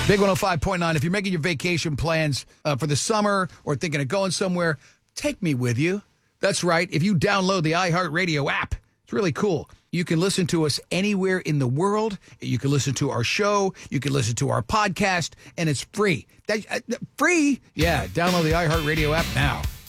Big 105.9. If you're making your vacation plans for the summer or thinking of going somewhere, take me with you. That's right. If you download the iHeartRadio app, it's really cool. You can listen to us anywhere in the world. You can listen to our show. You can listen to our podcast, and it's free. Free? Yeah, download the iHeartRadio app now.